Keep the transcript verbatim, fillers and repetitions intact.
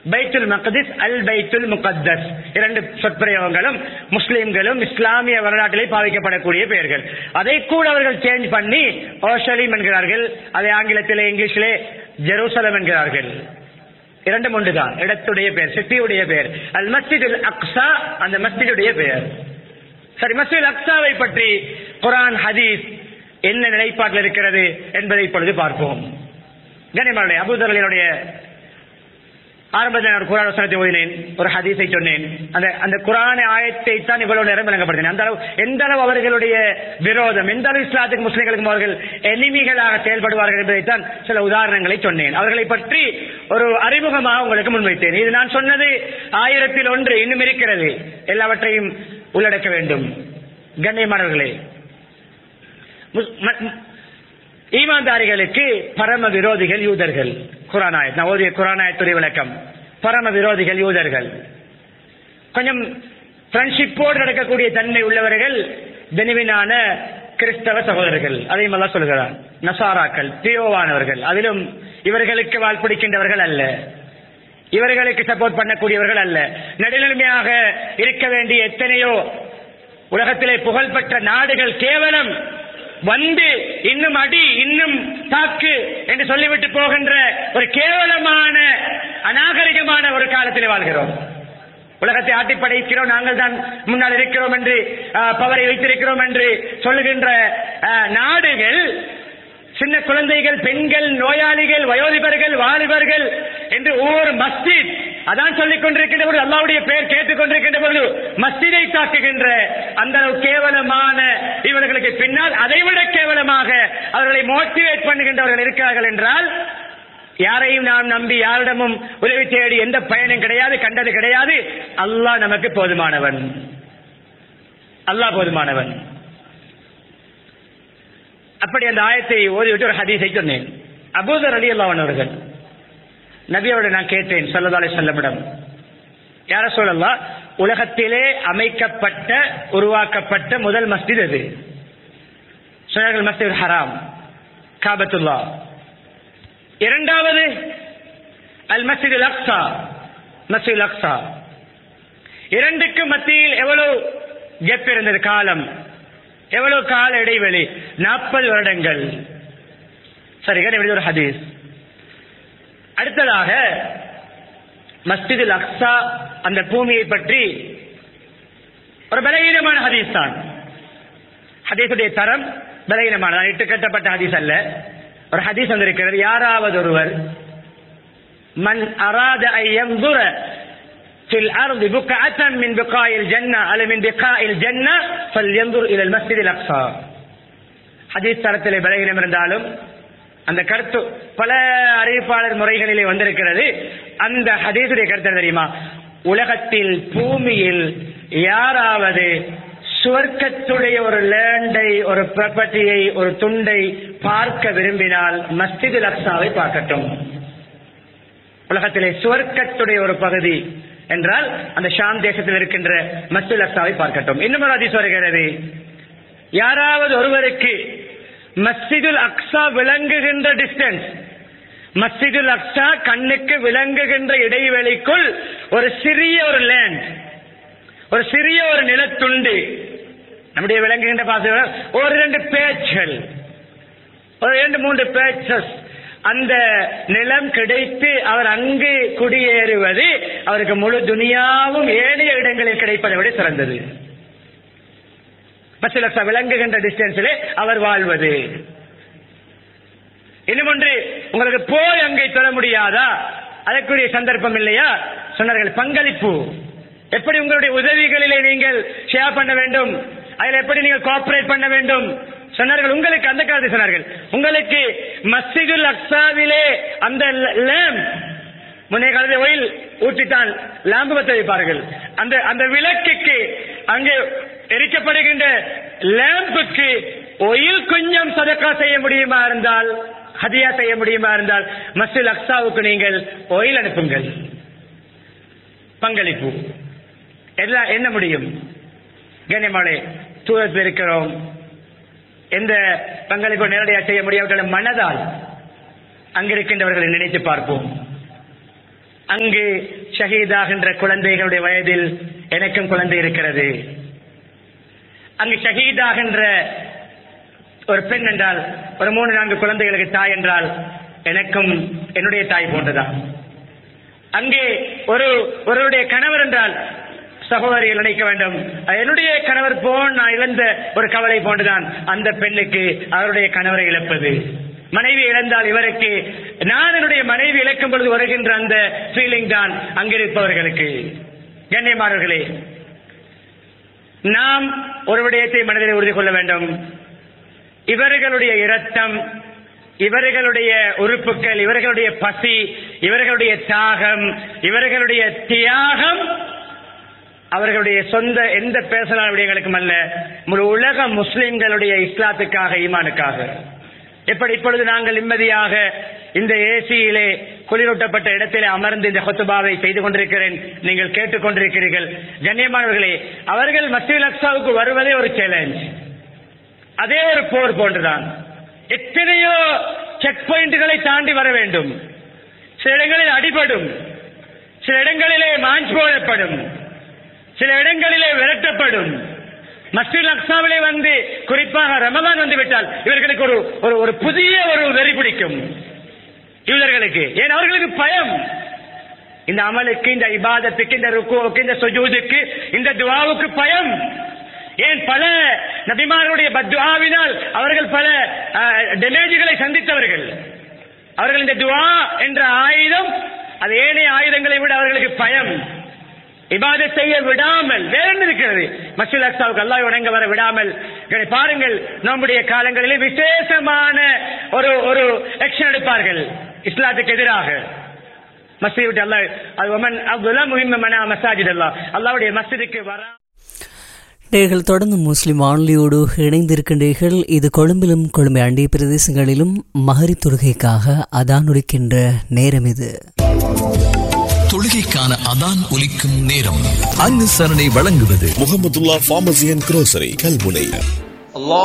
பைத்துல் மக்திஸ், அல் பைத்துல் முகத்தஸ் இரண்டு சொற்பிரயோகங்களும் முஸ்லிம்களும் இஸ்லாமிய வரலாற்றிலே பாவிக்கப்படக்கூடிய பெயர்கள். அதை கூட அவர்கள் சேஞ்ச் பண்ணி ஓஷலீம் என்கிறார்கள். அதை ஆங்கிலத்திலே இங்கிலீஷிலே ஜெருசலம் என்கிறார்கள். இரண்டும் ஒன்றுதான், இடத்துடைய பெயர், சிட்டியுடைய பெயர். அல் மஸ்ஜித் அல் அக்ஸா அந்த மஸ்ஜிதுடைய பெயர். சரி, மஸ்ஜித் அல் அக்ஸாவை பற்றி குர்ஆன் ஹதீஸ் என்ன நிலைப்பாட்டில் இருக்கிறது என்பதை இப்பொழுது பார்ப்போம். கண்ணியமானவர்களே, அபூ தர்ரலினுடைய ஆரம்பத்தில் ஒரு குர்ஆன் வசனத்தை ஓதினேன், ஒரு ஹதீஸை சொன்னேன். அந்த அந்த குர்ஆன் ஆயத்தை தான் இவ்வளவு நேரம் விளங்கப்படுத்தினேன். அந்த அளவு எந்த அளவு அவர்களுடைய விரோதம், எந்த அளவு இஸ்லாத்துக்கு முஸ்லிம்களுக்கும் அவர்கள் எனிமிகளாக செயல்படுவார்கள் என்பதைத்தான் சில உதாரணங்களை சொன்னேன். அவர்களை பற்றி ஒரு அறிமுகமாக உங்களுக்கு முன்வைத்தேன். இது நான் சொன்னது ஆயிரத்தில் ஒன்று, இன்னும் இருக்கிறது, எல்லாவற்றையும் உள்ளடக்க வேண்டும். கண்ணியமானவர்களே, ஈமான்தாரிகளுக்கு பரம விரோதிகள் யூதர்கள். குர்ஆன் ஆயத், நான் ஓதிய குர்ஆன் ஆயத்துடைய விளக்கம். பரம விரோதிகள் யூதர்கள். கொஞ்சம் ஃப்ரெண்ட்ஷிப்போடு நடக்கக்கூடிய தன்மை உள்ளவர்கள் ஜெனுவினான கிறிஸ்தவ சகோதரர்கள். அதையும் அல்லாஹ் சொல்கிறார். நசாராக்கள் பியோவானவர்கள், அதிலும் இவர்களுக்கு வாழ் பிடிக்கின்றவர்கள் அல்ல, இவர்களுக்கு சப்போர்ட் பண்ணக்கூடியவர்கள் அல்ல. நடுநிலைமையாக இருக்க வேண்டிய எத்தனையோ உலகத்திலே புகழ்பெற்ற நாடுகள் கேவலம் வந்து இன்னும் அடி இன்னும் தாக்கு என்று சொல்லிவிட்டு போகின்ற ஒரு கேவலமான அநாகரிகமான ஒரு காலத்திலே வாழ்கிறோம். உலகத்தை ஆட்டி படைக்கிறோம், நாங்கள் தான் முன்னால் இருக்கிறோம் என்று, பவரை வைத்திருக்கிறோம் என்று சொல்லுகின்ற நாடுகள், சின்ன குழந்தைகள், பெண்கள், நோயாளிகள், வயோதிபர்கள், வாலிபர்கள் என்று ஒவ்வொரு மஸ்ஜித் அதான் சொல்லிக் கொண்டிருக்கின்ற பொழுது, அல்லாஹ்வுடைய பெயர் கேட்டுக் கொண்டிருக்கின்ற பொழுது மஸ்ஜிதை தாக்குகின்ற அந்த கேவலமான இவர்களுக்கு பின்னால் அதைவிட கேவலமாக அவர்களை மோட்டிவேட் பண்ணுகின்றவர்கள் இருக்கிறார்கள் என்றால், யாரையும் நாம் நம்பி யாரிடமும் உதவி தேடி எந்த பயனும் கிடையாது, கண்டது கிடையாது. அல்லாஹ் நமக்கு போதுமானவன், அல்லாஹ் போதுமானவன். அப்படி அந்த ஆயத்தை ஓதிவிட்டு ஒரு ஹதீஸை சொன்னேன். அபூ தர் ரலியல்லாஹு அன்ஹு அவர்கள் நபியோட நான் கேட்டேன் ஸல்லல்லாஹு அலைஹி வஸல்லம், யா ரசூலல்லாஹ், உலகத்திலே அமைக்கப்பட்ட உருவாக்கப்பட்ட முதல் மஸ்ஜித் எது? சொன்னார்கள், மஸ்ஜிதுல் ஹராம், காபத்துல்லாஹ். இரண்டாவது அல் மஸ்ஜிதுல் அக்ஸா, மஸ்ஜிதுல் அக்ஸா. இரண்டுக்கு மத்தியில் எவ்வளவு கேப் இருந்தது, காலம் எவ்வளவு கால இடைவெளி? நாற்பது வருடங்கள். சரி, ஒரு ஹதீஸ். அடுத்ததாக மஸ்ஜிதுல் அக்ஸா அந்த பூமியை பற்றி ஒரு பலகீனமான ஹதீஸ் தான். ஹதீஸுடைய தரம் பலகீனமான, இட்டு கட்டப்பட்ட ஹதீஸ் அல்ல. ஒரு ஹதீஸ் வந்திருக்கிறது, யாராவது ஒருவர் மன் அராத ஐ யன்துர ஃபில் அர்தி புக்அத்தன் மின் புகாயில் ஜன்னah அல்ல மின் பிகாயில் ஜன்னah ஃபல்யன்துர் இலல் மஸ்ஜிதில் அக்ஸா. ஹதீஸ் தரத்திலே பலகீனம் இருந்தாலும் அந்த கருத்து பல அறிவிப்பாளர் முறைகளிலே வந்திருக்கிறது. அந்த ஹதீஸுடைய கருத்து தெரியுமா? உலகத்தில் பூமியில் யாராவது சுவர்க்கத்துடைய ஒரு லேண்டை, ஒரு ப்ராப்பர்ட்டியை, ஒரு துண்டை பார்க்க விரும்பினால் மஸ்ஜிதுல் அக்ஸாவை பார்க்கட்டும். உலகத்திலே சுவர்க்கத்துடைய ஒரு பகுதி என்றால் அந்த ஷாம் தேசத்தில் இருக்கின்ற மஸ்ஜிதுல் அக்ஸாவை பார்க்கட்டும். இன்னும் ஒரு ஹதீஸ் வருகிறது, யாராவது ஒருவருக்கு மஸ்ஜிதுல் அக்ஸா விளங்குகின்ற டிஸ்டன்ஸ், மஸ்ஜிதுல் அக்ஸா கண்ணுக்கு விளங்குகின்ற இடைவெளிக்குள் ஒரு சிறிய ஒரு லேண்ட், ஒரு சிறிய ஒரு நிலத்துண்டு, நம்முடைய விளங்குகின்ற பாச ஒரு ரெண்டு பேச்சுகள், ஒரு இரண்டு மூன்று பேச்சஸ், அந்த நிலம் கிடைத்து அவர் அங்கு குடியேறுவது அவருக்கு முழு துனியாவும் ஏனைய இடங்களில் கிடைப்பதை விட சிறந்தது. மஸ்ஜிதுல் அக்ஸா விளங்குகின்ற டிஸ்டன்ஸிலே அவர் வாழ்வது. இன்னும் ஒன்று, உங்களுக்கு போய் அங்கே தொழ முடியாதா, அதற்குரிய சந்தர்ப்பம் இல்லையா? சொன்னார்கள், பங்களிப்பு. எப்படி உங்களுடைய உதவிகளிலே நீங்கள் ஷேர் பண்ண வேண்டும், அதில் எப்படி நீங்கள் கோஆபரேட் பண்ண வேண்டும் சொன்னார்கள். உங்களுக்கு அந்த காலத்தில் சொன்னார்கள், உங்களுக்கு மஸ்ஜிதுல் அக்ஸாவிலே அந்த லேம்ப், முன்னைய காலத்தில் ஒயில் ஊற்றித்தான் லாம்பு பற்ற வைப்பார்கள், அந்த அந்த விளக்குக்கு அங்கே எரிக்கப்படுகின்ற லேம்புக்கு ஒயில் கொஞ்சம் சதக்கா செய்ய முடியுமா இருந்தால், ஹதியா செய்ய முடியுமா இருந்தால் மஸ்ஜிதுல் அக்ஸாவுக்கு நீங்கள் ஒயில் அனுப்புங்கள், பங்களிப்பு. எல்லாம் என்ன முடியும்? கண்ணியமானே, தூரத்தில் இருக்கிறோம், எந்த பங்களிப்பு நேரடியாக செய்ய முடியாத மனதால் அங்கிருக்கின்றவர்களை நினைத்து பார்ப்போம். அங்கு ஷஹீதாகின்ற குழந்தைகளுடைய வயதில் எனக்கும் குழந்தை இருக்கிறது. அங்கு ஷஹீதாகின்ற ஒரு பெண் என்றால் ஒரு மூணு நான்கு குழந்தைகளுக்கு தாய் என்றால் எனக்கும் என்னுடைய தாய் போன்றுதான். அங்கே ஒரு ஒருவருடைய கணவர் என்றால் சகோதரிகள் நினைக்க வேண்டும், என்னுடைய கணவர் போன் நான் இழந்த ஒரு கவலை போன்றுதான் அந்த பெண்ணுக்கு அவருடைய கணவரை இழப்பது. மனைவி இழந்தால் இவருக்கு நான் என்னுடைய மனைவி இழக்கும் பொழுது வருகின்ற அந்த ஃபீலிங் தான் அங்கிருப்பவர்களுக்கு. கண்ணியமானவர்களே, நாம் ஒரு விடயத்தை மனதில் உறுதி கொள்ள வேண்டும். இவர்களுடைய இரத்தம், இவர்களுடைய உறுப்புகள், இவர்களுடைய பசி, இவர்களுடைய தாகம், இவர்களுடைய தியாகம் அவர்களுடைய சொந்த எந்த பேசலான விடயங்களுக்கும் அல்ல, முழு உலக முஸ்லிம்களுடைய இஸ்லாத்துக்காக, ஈமானுக்காக. எப்படி இப்பொழுது நாங்கள் நிம்மதியாக இந்த ஏசியிலே குளிரூட்டப்பட்ட இடத்திலே அமர்ந்து இந்த ஹுத்பாவை செய்து கொண்டிருக்கிறேன், நீங்கள் கேட்டுக்கொண்டிருக்கிறீர்கள். கண்ணியமானவர்களே, அவர்கள் மஸ்ஜிதுல் அக்ஸாவுக்கு வருவதே ஒரு சேலஞ்ச், அதே ஒரு போர் போன்றுதான். எத்தனையோ செக் பாயிண்ட்களை தாண்டி வர வேண்டும். சில இடங்களில் அடிபடும், சில இடங்களிலே மாஞ்ச் போடப்படும், சில இடங்களிலே விரட்டப்படும். மஸ்ஜிதுல் அக்ஸாவிலே வந்து குறிப்பாக ரமலான் வந்து விட்டால் இவர்களுக்கு ஒரு ஒரு புதிய ஒரு வெறி பிடிக்கும் யூதர்களுக்கு. ஏன்? அவர்களுக்கு பயம். இந்த அமலுக்கு, இந்த இபாதத்துக்கு, இந்த ருக்குவுக்கு, இந்த சுஜூதுக்கு, இந்த துஆவுக்கு பயம். ஏன்? பல நபிமார்களுடைய பத்ஆவினால் அவர்கள் பல டேமேஜ்களை சந்தித்தவர்கள். அவர்கள் இந்த துஆ என்ற ஆயுதம் அது ஏனைய ஆயுதங்களை விட அவர்களுக்கு பயம். இபாதத் செய்ய விடாமல் வேற என்ன இருக்கிறது? மஸ்ஜிதுல் அக்ஸாவுக்கு அல்லாஹ் வணங்க வர விடாமல் பாருங்கள். நம்முடைய காலங்களிலே விசேஷமான ஒரு ஒரு ஆக்ஷன் எடுப்பார்கள் இஸ்லாத்துக்கு எதிராக. மஸ்ஜித் விட்டு அல்லாஹ் அது ஒமன் அவ்துலம் முஹிம்மன மஸாஜித் அல்லாஹ், அல்லாஹ்வுடைய மஸ்ஜிதுக்கு வர. நேர்கள் தொடர்ந்து முஸ்லிம் வானொலியோடு இணைந்திருக்கின்றீர்கள். இது கொழும்பிலும் கொழும்பை அண்டிய பிரதேசங்களிலும் மகரிப் தொழுகைக்காக அதான் ஒலிக்கின்ற நேரம். இது தொழுகைக்கான அதான் ஒலிக்கும் நேரம். அனுசரணை வழங்குவது முஹம்மதுல்லாஹ் ஃபார்மசி அண்ட் குரோசரி கல்முனை.